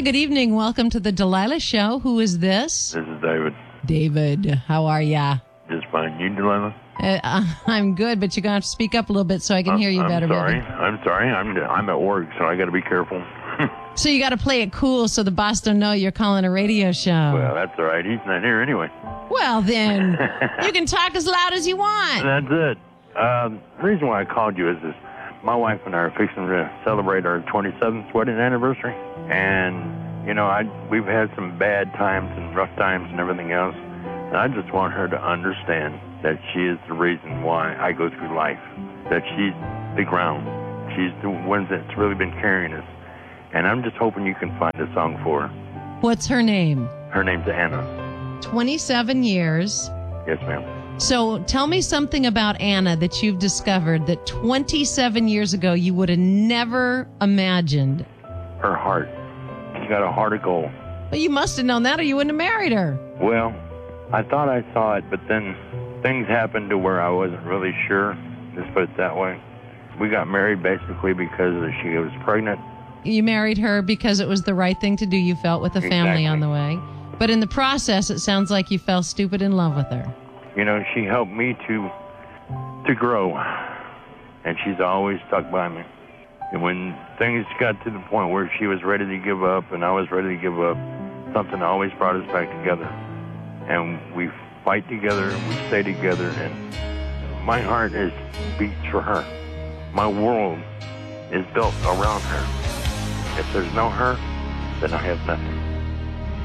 Hi, good evening. Welcome to the Delilah Show. Who is this? This is David. David, how are ya? Just fine. You, Delilah? I'm good, but you're going to have to speak up a little bit so I can hear you better. I'm sorry. I'm at work, so I got to be careful. So you got to play it cool so the boss don't know you're calling a radio show. Well, that's all right. He's not here anyway. Well, then, you can talk as loud as you want. That's it. The reason why I called you is this. My wife and I are fixing to celebrate our 27th wedding anniversary. And, you know, we've had some bad times and rough times and everything else. And I just want her to understand that she is the reason why I go through life. That she's the ground. She's the one that's really been carrying us. And I'm just hoping you can find a song for her. What's her name? Her name's Anna. 27 years. Yes, ma'am. So tell me something about Anna that you've discovered that 27 years ago you would have never imagined. Her heart. She's got a heart of gold. Well, you must have known that or you wouldn't have married her. Well, I thought I saw it, but then things happened to where I wasn't really sure. Just put it that way. We got married basically because she was pregnant. You married her because it was the right thing to do, you felt, with a family Exactly. on the way. But in the process, it sounds like you fell stupid in love with her. You know, she helped me to grow, and she's always stuck by me. And when things got to the point where she was ready to give up and I was ready to give up, something always brought us back together. And we fight together, we stay together, and my heart beats for her. My world is built around her. If there's no her, then I have nothing.